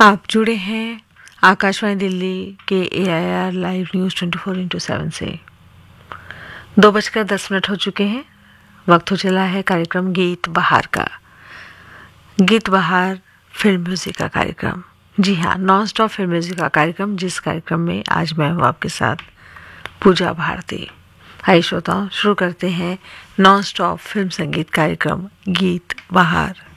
आप जुड़े हैं आकाशवाणी दिल्ली के AIR लाइव न्यूज़ 24x7 से। 2:10 हो चुके हैं। वक्त हो चला है कार्यक्रम गीत बहार का। गीत बहार फिल्म म्यूजिक का कार्यक्रम, जी हाँ, नॉन स्टॉप फिल्म म्यूजिक का कार्यक्रम, जिस कार्यक्रम में आज मैं हूँ आपके साथ पूजा भारती। आइए श्रोताओं, शुरू करते हैं नॉन स्टॉप फिल्म संगीत कार्यक्रम गीत बहार।